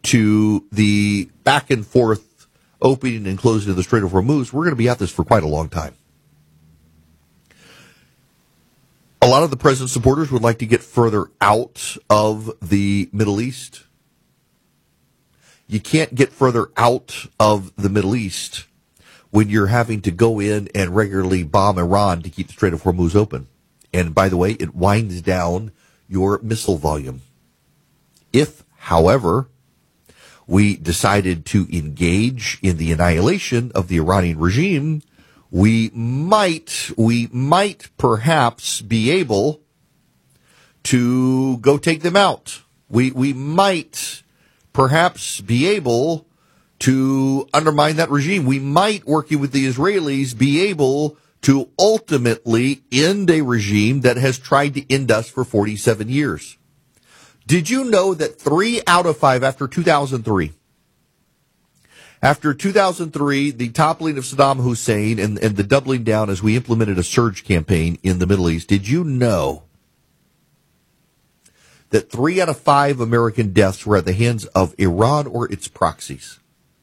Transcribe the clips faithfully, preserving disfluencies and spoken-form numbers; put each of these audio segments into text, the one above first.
to the back and forth opening and closing of the Strait of Hormuz, we're going to be at this for quite a long time. A lot of the president's supporters would like to get further out of the Middle East. You can't get further out of the Middle East when you're having to go in and regularly bomb Iran to keep the Strait of Hormuz open. And by the way, it winds down your missile volume. If, however, we decided to engage in the annihilation of the Iranian regime, we might, we might perhaps be able to go take them out. We, we might perhaps be able to undermine that regime. We might, working with the Israelis, be able to ultimately end a regime that has tried to end us for forty-seven years. Did you know that three out of five, after two thousand three, after two thousand three, the toppling of Saddam Hussein and, and the doubling down as we implemented a surge campaign in the Middle East, did you know that three out of five American deaths were at the hands of Iran or its proxies?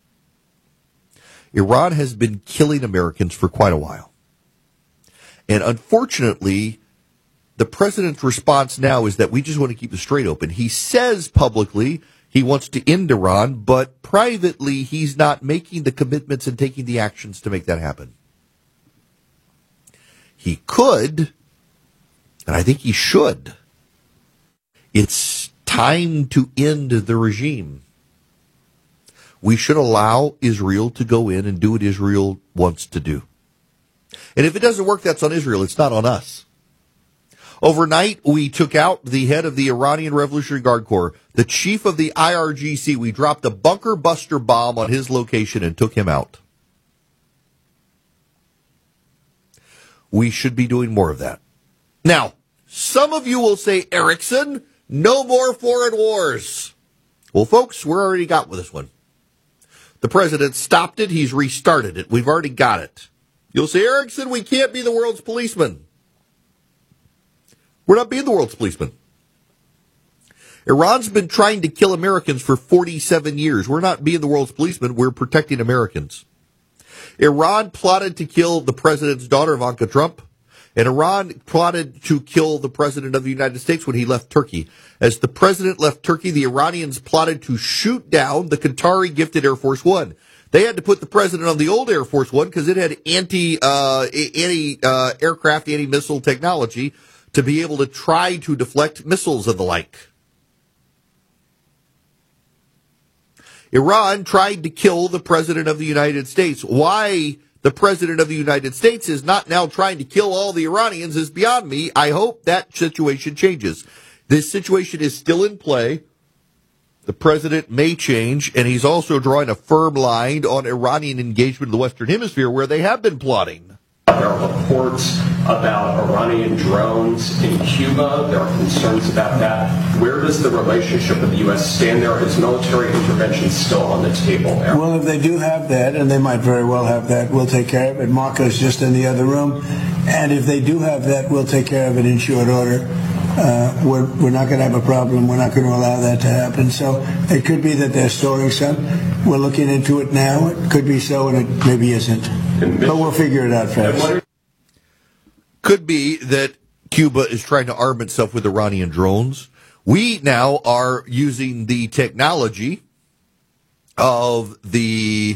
Iran has been killing Americans for quite a while. And unfortunately, the president's response now is that we just want to keep the strait open. He says publicly he wants to end Iran, but privately he's not making the commitments and taking the actions to make that happen. He could, and I think he should. It's time to end the regime. We should allow Israel to go in and do what Israel wants to do. And if it doesn't work, that's on Israel. It's not on us. Overnight, we took out the head of the Iranian Revolutionary Guard Corps, the chief of the I R G C. We dropped a bunker buster bomb on his location and took him out. We should be doing more of that. Now, some of you will say, Erickson, no more foreign wars. Well, folks, we're already got with this one. The president stopped it. He's restarted it. We've already got it. You'll say, Erickson, we can't be the world's policeman. We're not being the world's policeman. Iran's been trying to kill Americans for forty-seven years. We're not being the world's policeman. We're protecting Americans. Iran plotted to kill the president's daughter, Ivanka Trump, and Iran plotted to kill the president of the United States when he left Turkey. As the president left Turkey, the Iranians plotted to shoot down the Qatari-gifted Air Force One. They had to put the president on the old Air Force One because it had anti, uh, anti, uh, aircraft, anti-missile technology to be able to try to deflect missiles and the like. Iran tried to kill the president of the United States. Why the president of the United States is not now trying to kill all the Iranians is beyond me. I hope that situation changes. This situation is still in play. The president may change, and he's also drawing a firm line on Iranian engagement in the Western Hemisphere where they have been plotting. There are reports about Iranian drones in Cuba. There are concerns about that. Where does the relationship with the U S stand there? Is military intervention still on the table there? Well, if they do have that, and they might very well have that, we'll take care of it. Marco's just in the other room. And if they do have that, we'll take care of it in short order. Uh, we're, we're not going to have a problem. We're not going to allow that to happen. So it could be that they're storing some. We're looking into it now. It could be so, and it maybe isn't. But we'll figure it out fast. Could be that Cuba is trying to arm itself with Iranian drones. We now are using the technology of the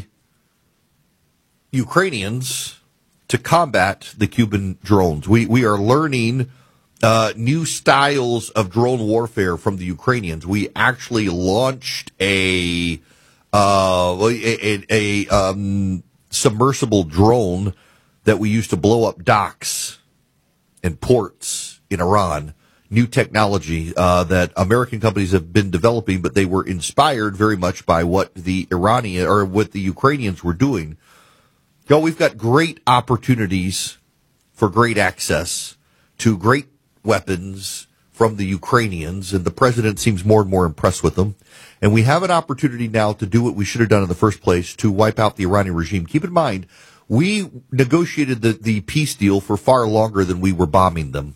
Ukrainians to combat the Cuban drones. We we are learning uh, new styles of drone warfare from the Ukrainians. We actually launched a uh, a, a, a um, submersible drone that we used to blow up docks and ports in Iran. New technology uh, that American companies have been developing, but they were inspired very much by what the Iranian or what the Ukrainians were doing. Yo, we've got great opportunities for great access to great weapons from the Ukrainians, and the president seems more and more impressed with them. And we have an opportunity now to do what we should have done in the first place, to wipe out the Iranian regime. Keep in mind, we negotiated the, the peace deal for far longer than we were bombing them.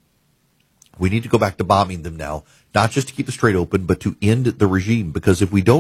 We need to go back to bombing them now, not just to keep the strait open, but to end the regime, because if we don't